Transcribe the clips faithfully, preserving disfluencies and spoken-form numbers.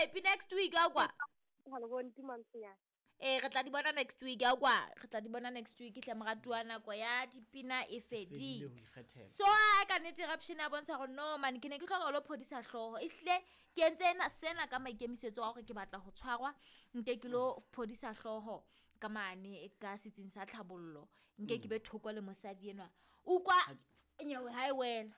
Happy next week a kwa. Halo go nti mantsinya. Eh re tla di bona next week a kwa. Re tla di bona next week tle moratuana kwa ya dipina e fedi. So a ka net eruption a bontsha go no man ke ne ke tloga lo phodisa hloho. Ihle ke entse na sena ka maikemisetso a gore ke batla go tshwarwa nke ke lo phodisa hloho ka mane e ka setsing sa tlhabollo. Nke ke be thoko le mosadi enwa. Ukwa nyewe hai wena.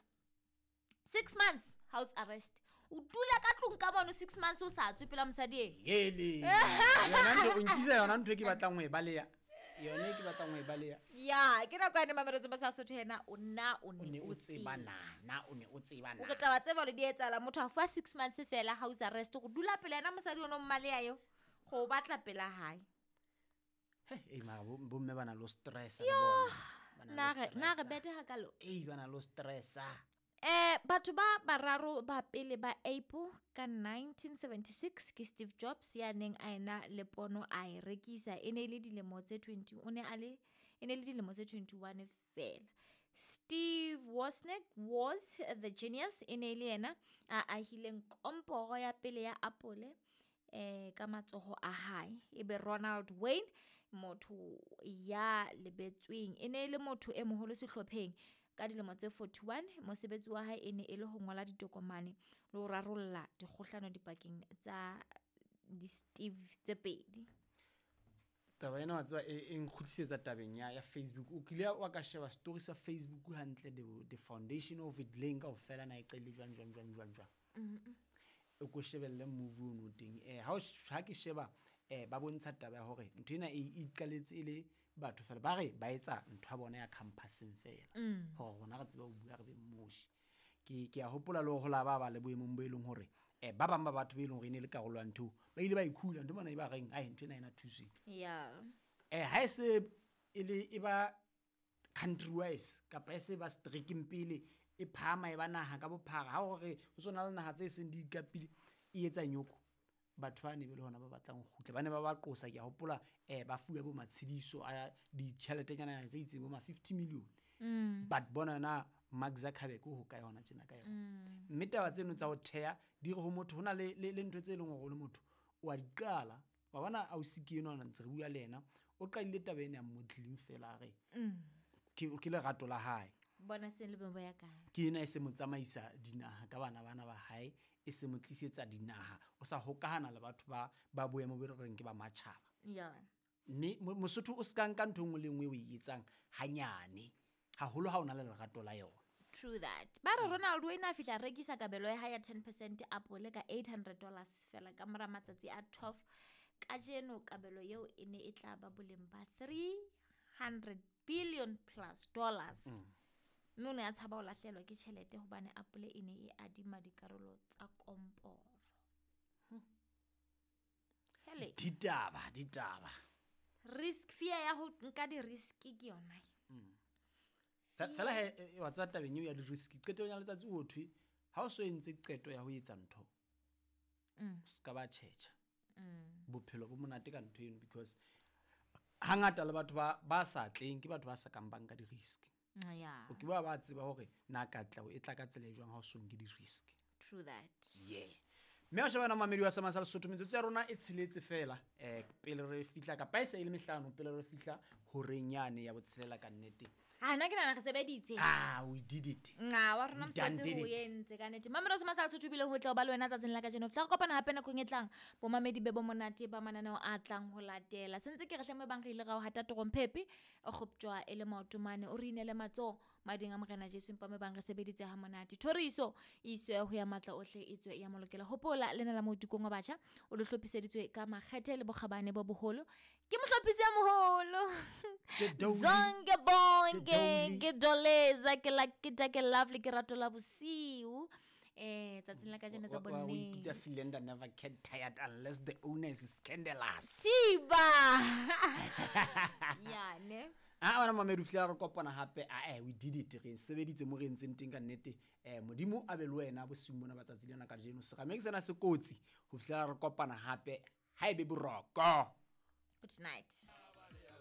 Six months house arrest. O dula ka tlong ka mono six months o sa tswe pela mosadi e. Yele. Yona ntho o nkisa yona ntho e ke batlang go e baleya. Yona e ke batlang go e baleya. Ya, ke na kwa ne mameretse ba sa Sotho ena o nna o ne o tseba nana, o ne o tseba nana. O re taba tseba le di etsala motho a fa six months fela house arrest go dula pele yana mosadi o no mmaleya yo. Go batla pela hae. Hey, ma bo mme bana lo stress le bona. Na re na re bete ha kalo. Eh bana lo stressa. Eh batho ba bararo ba pele ba April ka nineteen seventy-six ke Steve Jobs ya neng a ena le pono a e rekisa ene le dilemo tse twenty o ne a le ene le dilemo tse twenty-one fela. Steve Wozniak was the genius ene le ena a ahileng komporo ya pele ya Apple eh ka matsogo a hae ebe Ronald Wayne motho ya lebetsweng ene le motho e moholo sehlopheng ka dilemo tse forty-one mosebetsi wa hae ene e le ho ngola ditokomane le ho rarolla dikgohlano dipakeng tsa di Steve tse pedi. Taba ena wa tswa e nkgutlisetsa tabeng ya ya Facebook o kile wa ka sheba story sa Facebook hantle the, the foundation of it link of fela na icele jwang jwang jwang jwang jwang mhm o go shebelle movie o no teng eh ha ha ke sheba eh ba bontsha taba ya hore ntho ena e iqaletse ile batho fela ba re ba etsa ntho a bona ya campusing fela ho rona re tseba o bua re be moshi ke ke a hopola le go la ba ba le boemong bo eleng hore eh ba bang ba batho be eleng gore ine le karolo ntho ba ile ba ikhula ntho bona e ba reng ai ntho ena ina thusi ya eh ha se ile e ba country wise ka pa se ba striking pele e phama e ba naha ka bophara ha gore o sona le naha tse seng di ikapile e etsa nyoko batho ba ne be le hona ba batlang go khutla ba ne ba ba qosa ke a hopola eh ba fuwa bo matshidiso a di tšheletenyana tse itseng bo ma fifty million mm. But bona na Mark Zuckerberg ho ka yona tsena ka yona mme taba tseno tsa ho thea di re ho motho hona le le ntwe tse leng go le motho wa diqala wa bona a o siki eno na ntse re bua le ena o qaile taba ena ya modling fela re ke ke le gato la hae bona se le bembo ya ka ke ena e se motsamaisa dinaha ka bana bana ba hae e se motlisetsa dinaha o sa hokahana le batho ba ba boemo bo re reng ke ba matjhaba ya mme mosotho o ska nka ntho ngwe le ngwe o e etsang hanyane haholo ha ona le lerato la yona. True that. Ba re Ronald Wayne a fihla rekisa kabelo ya hae ya ten percent Apple ka eight hundred dollars fela ka mora matsatsi a twelve ka jeno kabelo yeo e ne e tla ba boleng ba three hundred billion plus dollars. Mme o ne a tshaba o lahlelwa ke tjhelete hobane Apple e ne e adima dikarolo tsa komporo. Hele. Ditaba, ditaba. Risk fear ya ho nka di risk ke yona. Fela he wa tsa tabeng ya di risk qeto ya letsatsi o thwe ha o so entse qeto ya ho etsa ntho. Mm. Ska ba tjhetjha. Mm. Bophelo bo monate ka ntho eno because hangata le batho ba ba sa tleng ke batho ba sa kang banka di risk. Yeah. O ke ba ba tseba hore na ka tla o etla ka tsela e jwang ha o so nke di risk. True that. Yeah. Me a shebana mamedi wa sama sa Lesotho metso tsa rona e tshiletse fela eh pele re fitla ka pa isa ile mehlano pele re fitla ho renyane ya botshelela ka nnete. Ha nna ke nana re sebeditse. Ah we did it. Nga wa rona msatsi ho yentse ka nnete. Mamedi wa sama sa Lesotho bile ho tla ba le wena tsatsing la ka jeno. Tla kopana hape na go ngetlang bo mamedi be bo monate ba mananeo a tlang ho latela. Sentse ke re hleme bang re ile ga ho hata tromphepi o khoptjwa ele maotomane o re inele matso madinga morena Jesu mpa me bang re sebeditse ha monate. Thoriso iswe ho ya matla ohle itswe ya molokela hopola lena la modikong wa batjha o le hlophiseditswe ka makgethe le bokgabane bo boholo ke mohlophisi ya moholo zonke bonke ke doleza ke la kita ke lovely ke ratola bosiu eh tsatsing la ka jena tsa bonne we just cylinder never get tired unless the owner is scandalous tiba ya ne ah ona mamedu fila re kopana hape ah eh we did it re sebeditse mo re ntseng teng ka nnete eh modimo a be le wena bo simona batsatsi lena ka jeno se ga mekisana se kotsi ho fila re kopana hape ha ebe boroko good night.